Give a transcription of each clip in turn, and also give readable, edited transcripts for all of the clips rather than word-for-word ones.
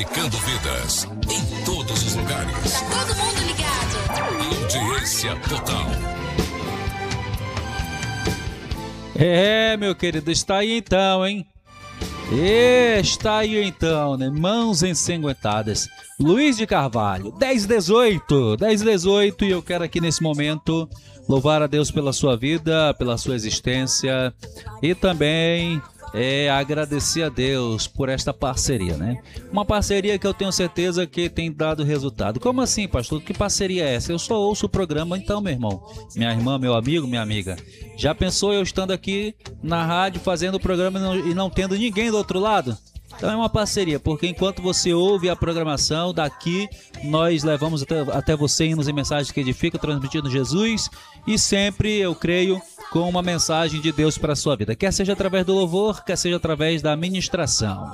Ficando vidas em todos os lugares. Tá todo mundo ligado. Audiência total. Meu querido, está aí então, hein? Está aí então, né? Mãos ensanguentadas. Luiz de Carvalho, 10:18, e eu quero aqui nesse momento louvar a Deus pela sua vida, pela sua existência e também agradecer a Deus por esta parceria, né? Uma parceria que eu tenho certeza que tem dado resultado. Como assim, pastor? Que parceria é essa? Eu só ouço o programa, então, meu irmão, minha irmã, meu amigo, minha amiga. Já pensou eu estando aqui na rádio fazendo o programa e não tendo ninguém do outro lado? Então é uma parceria, porque enquanto você ouve a programação daqui, nós levamos até você hinos e mensagens que edificam, transmitindo Jesus, e sempre, eu creio, com uma mensagem de Deus para a sua vida, quer seja através do louvor, quer seja através da ministração.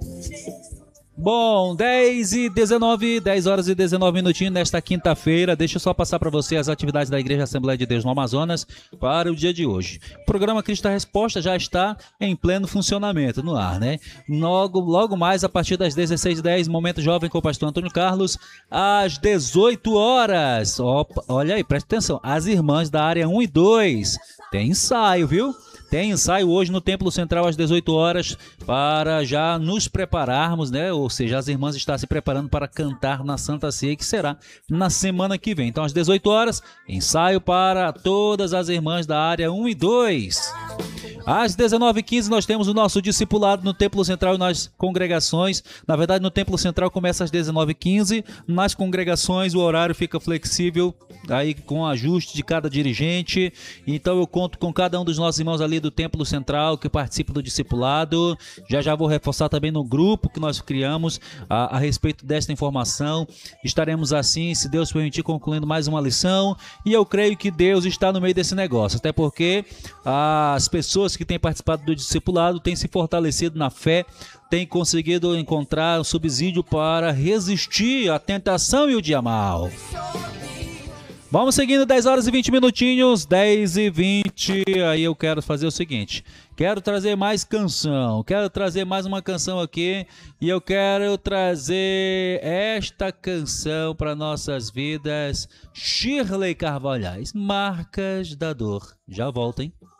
Bom, 10 horas e 19 minutinhos nesta quinta-feira. Deixa eu só passar para você as atividades da Igreja Assembleia de Deus no Amazonas para o dia de hoje. O programa Cristo a Resposta já está em pleno funcionamento no ar, né? Logo mais, a partir das 16h10, Momento Jovem com o pastor Antônio Carlos, às 18 horas. Opa, olha aí, presta atenção. As irmãs da área 1 e 2 tem ensaio, viu? Tem ensaio hoje no Templo Central às 18 horas para já nos prepararmos, né? Ou seja, as irmãs estão se preparando para cantar na Santa Ceia, que será na semana que vem. Então, às 18 horas, ensaio para todas as irmãs da área 1 e 2. Às 19h15 nós temos o nosso discipulado no Templo Central e nas congregações. Na verdade, no Templo Central começa às 19h15. Nas congregações o horário fica flexível, aí com o ajuste de cada dirigente. Então eu conto com cada um dos nossos irmãos ali do Templo Central que participa do discipulado. Já vou reforçar também no grupo que nós criamos a respeito desta informação. Estaremos assim, se Deus permitir, concluindo mais uma lição. E eu creio que Deus está no meio desse negócio, até porque as pessoas que têm participado do discipulado têm se fortalecido na fé, têm conseguido encontrar um subsídio para resistir à tentação e o dia mau. Vamos seguindo, 10 horas e 20 minutinhos, 10h20, aí eu quero fazer o seguinte, quero trazer mais canção, quero trazer mais uma canção aqui, e eu quero trazer esta canção para nossas vidas, Shirley Carvalhais, Marcas da Dor. Já volto, hein?